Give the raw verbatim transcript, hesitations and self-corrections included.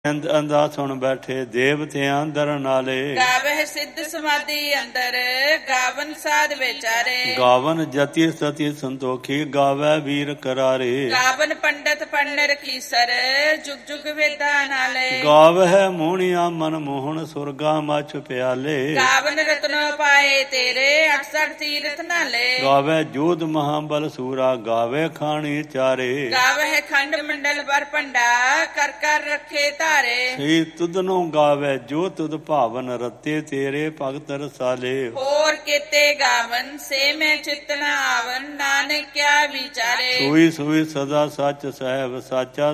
ਅੰਦ ਅੰਦਾ ਸੁਣ ਬੈਠੇ ਦੇਵਤਿਆਂ ਦਰ ਨਾਲੇ। ਗਾਵਹਿ ਸਿੱਧ ਸਮਾਧੀ ਅੰਦਰ ਗਾਵਨ ਸਾਧ ਵਿਚਾਰੇ। ਗਾਵਨ ਜਤੀ ਸਤੀ ਸੰਤੋਖੀ ਗਾਵੈ ਵੀਰ ਕਰਾਰੇ। ਗਾਵਨ ਪੰਡਤ ਪੰਡਰ ਕੀਸਰ ਜੁਗ ਜੁਗ ਵੇਦਾਂ ਨਾਲੇ। ਗਾਵਹਿ ਮੋਹਣੀਆਂ ਮਨ ਮੋਹਣ ਸੁਰਗਾ ਮਛ ਪਿਆਲੇ। ਗਾਵਨ ਰਤਨੋ ਪਾਏ ਤੇਰੇ ਅਠ ਸਠ ਤੀਰਥ ਨਾਲੇ। ਗਾਵੈ ਜੋਧ ਮਹਾਬਲ ਸੂਰਾ ਗਾਵੈ ਖਾਣੀ ਚਾਰੇ। ਗਾਵਹਿ ਖੰਡ ਮੰਡਲ ਬਰ ਭੰਡਾ ਕਰ ਕਰ ਰੱਖੇ ਧਾਰੇ। ਸ੍ਰੀ ਤੁਧਨੋ ਗਾਵੈ ਜੋ ਤੁਧ ਭਾਵਨ ਰਤੇ ਤੇਰੇ ਭਗਤ ਰਸਾਲੇ। ਹੋਰ ਕੀਤੇ ਗਾਵਨ ਸੇ ਮੈਂ ਚਿਤ ਨ ਆਵਨ ਨਾਨਕ ਕਿਆ ਵਿਚਾਰੇ। ਸੋਈ ਸੋਈ ਸਦਾ ਸੱਚ ਸਾਹਿਬ ਸਾਚਾ